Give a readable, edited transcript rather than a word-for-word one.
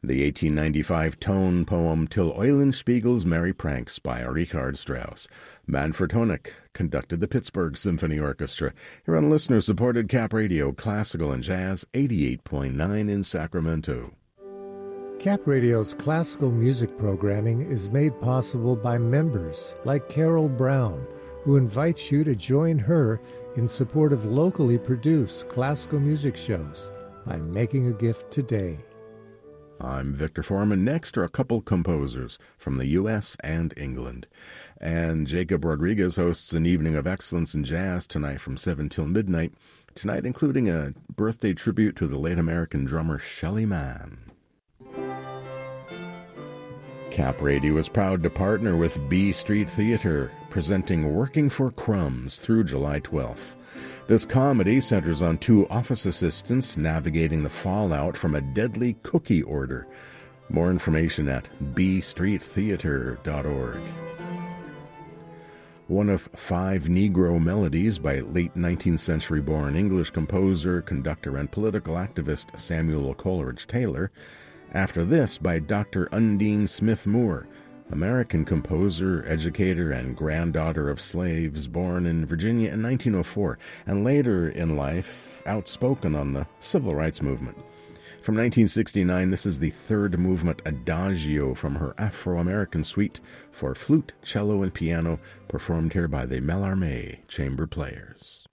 The 1895 tone poem Till Eulenspiegel's Merry Pranks by Richard Strauss. Manfred Honeck conducted the Pittsburgh Symphony Orchestra here on listener-supported Cap Radio, Classical and Jazz 88.9 in Sacramento. Cap Radio's classical music programming is made possible by members like Carol Brown, who invites you to join her in support of locally produced classical music shows by making a gift today. I'm Victor Foreman. Next are a couple composers from the U.S. and England. And Jacob Rodriguez hosts an evening of excellence in jazz tonight from 7 till midnight. Tonight including a birthday tribute to the late American drummer Shelly Manne. Cap Radio is proud to partner with B Street Theater, presenting Working for Crumbs through July 12th. This comedy centers on two office assistants navigating the fallout from a deadly cookie order. More information at bstreettheater.org. One of five Negro melodies by late 19th century born English composer, conductor, and political activist Samuel Coleridge Taylor. After this by Dr. Undine Smith Moore, American composer, educator, and granddaughter of slaves born in Virginia in 1904, and later in life outspoken on the civil rights movement. From 1969, this is the third movement Adagio from her Afro-American suite for flute, cello, and piano, performed here by the Mallarmé Chamber Players.